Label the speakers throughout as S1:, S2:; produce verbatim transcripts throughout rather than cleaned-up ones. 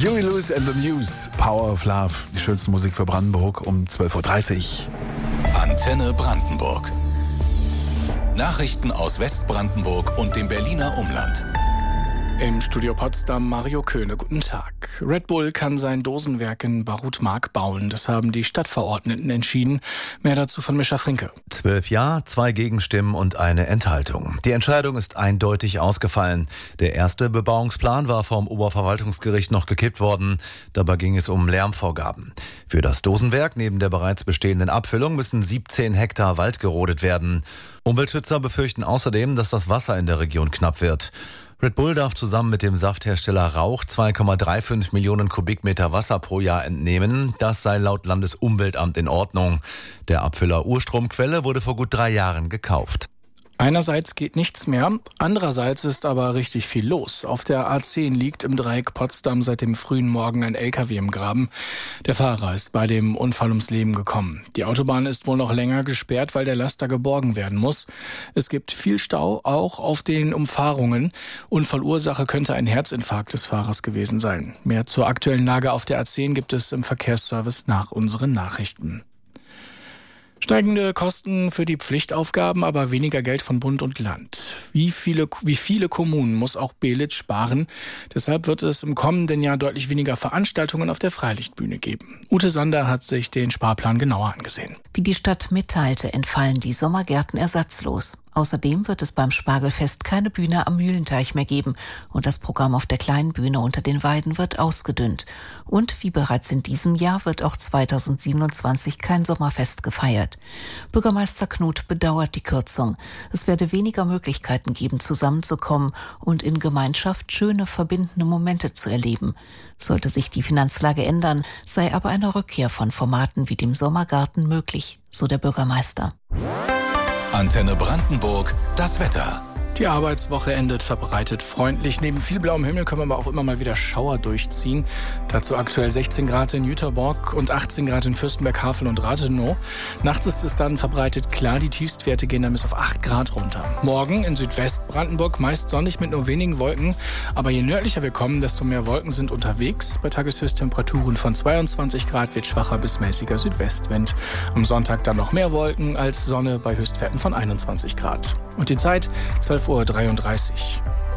S1: Huey Lewis and the News, Power of Love. Die schönste Musik für Brandenburg um zwölf Uhr dreißig.
S2: Antenne Brandenburg. Nachrichten aus Westbrandenburg und dem Berliner Umland.
S3: Im Studio Potsdam Mario Köhne, guten Tag. Red Bull kann sein Dosenwerk in Barutmark bauen. Das haben die Stadtverordneten entschieden. Mehr dazu von Mischa Frinke.
S4: Zwölf Ja, zwei Gegenstimmen und eine Enthaltung. Die Entscheidung ist eindeutig ausgefallen. Der erste Bebauungsplan war vom Oberverwaltungsgericht noch gekippt worden. Dabei ging es um Lärmvorgaben. Für das Dosenwerk neben der bereits bestehenden Abfüllung müssen siebzehn Hektar Wald gerodet werden. Umweltschützer befürchten außerdem, dass das Wasser in der Region knapp wird. Red Bull darf zusammen mit dem Safthersteller Rauch zwei Komma fünfunddreißig Millionen Kubikmeter Wasser pro Jahr entnehmen. Das sei laut Landesumweltamt in Ordnung. Der Abfüller Urstromquelle wurde vor gut drei Jahren gekauft.
S3: Einerseits geht nichts mehr, andererseits ist aber richtig viel los. Auf der A zehn liegt im Dreieck Potsdam seit dem frühen Morgen ein L K W im Graben. Der Fahrer ist bei dem Unfall ums Leben gekommen. Die Autobahn ist wohl noch länger gesperrt, weil der Laster geborgen werden muss. Es gibt viel Stau, auch auf den Umfahrungen. Unfallursache könnte ein Herzinfarkt des Fahrers gewesen sein. Mehr zur aktuellen Lage auf der A zehn gibt es im Verkehrsservice nach unseren Nachrichten. Steigende Kosten für die Pflichtaufgaben, aber weniger Geld von Bund und Land. Wie viele, wie viele Kommunen muss auch Belitz sparen? Deshalb wird es im kommenden Jahr deutlich weniger Veranstaltungen auf der Freilichtbühne geben. Ute Sander hat sich den Sparplan genauer angesehen.
S5: Wie die Stadt mitteilte, entfallen die Sommergärten ersatzlos. Außerdem wird es beim Spargelfest keine Bühne am Mühlenteich mehr geben und das Programm auf der kleinen Bühne unter den Weiden wird ausgedünnt. Und wie bereits in diesem Jahr wird auch zweitausendsiebenundzwanzig kein Sommerfest gefeiert. Bürgermeister Knut bedauert die Kürzung. Es werde weniger Möglichkeiten geben, zusammenzukommen und in Gemeinschaft schöne, verbindende Momente zu erleben. Sollte sich die Finanzlage ändern, sei aber eine Rückkehr von Formaten wie dem Sommergarten möglich, so der Bürgermeister.
S2: Antenne Brandenburg, das Wetter.
S3: Die Arbeitswoche endet verbreitet freundlich. Neben viel blauem Himmel können wir aber auch immer mal wieder Schauer durchziehen. Dazu aktuell sechzehn Grad in Jüterborg und achtzehn Grad in Fürstenberg, Havel und Rathenow. Nachts ist es dann verbreitet klar. Die Tiefstwerte gehen dann bis auf acht Grad runter. Morgen in Südwestbrandenburg meist sonnig mit nur wenigen Wolken. Aber je nördlicher wir kommen, desto mehr Wolken sind unterwegs. Bei Tageshöchsttemperaturen von zweiundzwanzig Grad wird schwacher bis mäßiger Südwestwind. Am Sonntag dann noch mehr Wolken als Sonne bei Höchstwerten von einundzwanzig Grad. Und die Zeit zwölf Uhr dreiunddreißig.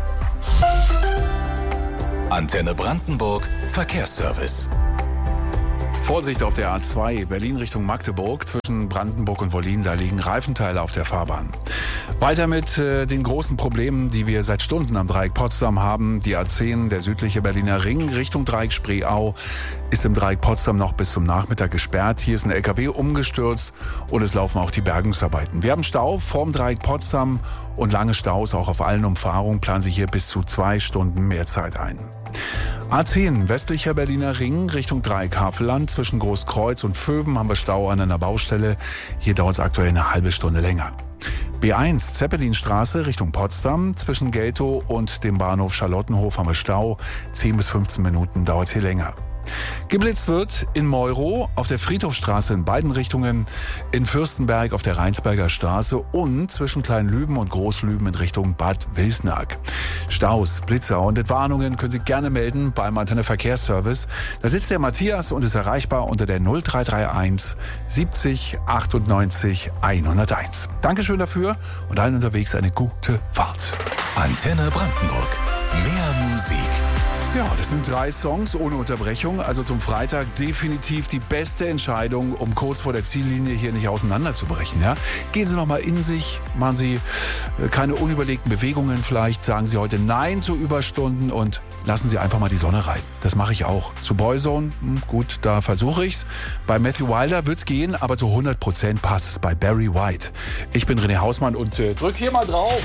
S2: Antenne Brandenburg, Verkehrsservice.
S1: Vorsicht auf der A zwei, Berlin Richtung Magdeburg. Zwischen Brandenburg und Wollin, da liegen Reifenteile auf der Fahrbahn. Weiter mit äh, den großen Problemen, die wir seit Stunden am Dreieck Potsdam haben. Die A zehn, der südliche Berliner Ring Richtung Dreieck Spreeau, ist im Dreieck Potsdam noch bis zum Nachmittag gesperrt. Hier ist ein L K W umgestürzt und es laufen auch die Bergungsarbeiten. Wir haben Stau vorm Dreieck Potsdam und lange Staus auch auf allen Umfahrungen. Planen sich hier bis zu zwei Stunden mehr Zeit ein. A zehn, westlicher Berliner Ring Richtung Dreieck Havelland. Zwischen Großkreuz und Vöben haben wir Stau an einer Baustelle. Hier dauert es aktuell eine halbe Stunde länger. B eins, Zeppelinstraße Richtung Potsdam. Zwischen Geltow und dem Bahnhof Charlottenhof haben wir Stau. zehn bis fünfzehn Minuten dauert es hier länger. Geblitzt wird in Meuro auf der Friedhofstraße in beiden Richtungen, in Fürstenberg auf der Rheinsberger Straße und zwischen Kleinlüben und Großlüben in Richtung Bad Wilsnack. Staus, Blitzer und Entwarnungen können Sie gerne melden beim Antenne Verkehrsservice. Da sitzt der Matthias und ist erreichbar unter der null drei drei eins siebzig achtundneunzig hunderteins. Dankeschön dafür und allen unterwegs eine gute Fahrt.
S2: Antenne Brandenburg, mehr Musik.
S1: Ja, das sind drei Songs ohne Unterbrechung. Also zum Freitag definitiv die beste Entscheidung, um kurz vor der Ziellinie hier nicht auseinanderzubrechen. Ja? Gehen Sie noch mal in sich, machen Sie keine unüberlegten Bewegungen vielleicht, sagen Sie heute Nein zu Überstunden und lassen Sie einfach mal die Sonne rein. Das mache ich auch. Zu Boyzone, gut, da versuche ich's. Bei Matthew Wilder wird's gehen, aber zu hundert Prozent passt es bei Barry White. Ich bin René Hausmann und äh, drück hier mal drauf.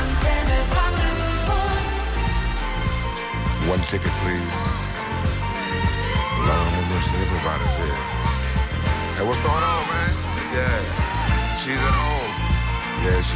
S6: One ticket, please. Lord have mercy, everybody's here. Hey, what's going on, man? Yeah, she's at home. Yeah, she